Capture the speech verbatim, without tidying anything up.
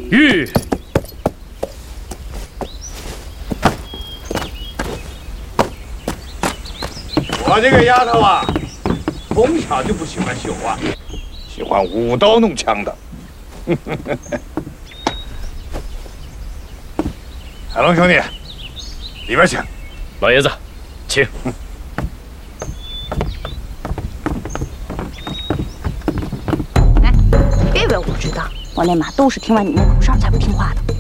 吁！ 我这个丫头啊，从小就不喜欢绣花，喜欢舞刀弄枪的。海龙兄弟，里边请。 老爷子，请。 哎，别以为我不知道，我那马都是听完你那口哨才不听话的。